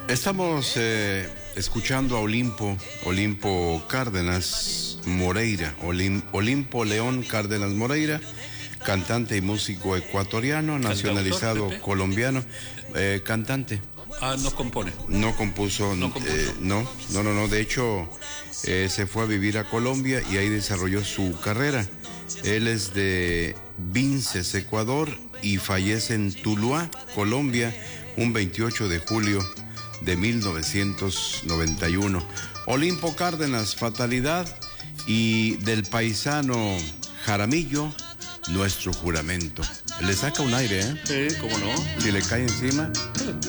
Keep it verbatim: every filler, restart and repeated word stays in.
Estamos eh, escuchando a Olimpo, Olimpo Cárdenas Moreira, Olim, Olimpo León Cárdenas Moreira, cantante y músico ecuatoriano, nacionalizado ¿Cantautor, Pepe? colombiano, eh, cantante. Ah, no compone. No compuso, No compuso. eh, no, no, no, no, de hecho eh, se fue a vivir a Colombia y ahí desarrolló su carrera. Él es de Vinces, Ecuador, y fallece en Tuluá, Colombia, un veintiocho de julio de mil novecientos noventa y uno. Olimpo Cárdenas, Fatalidad, y del paisano Jaramillo, Nuestro Juramento. Le saca un aire, ¿eh? Sí, cómo no. Si le cae encima.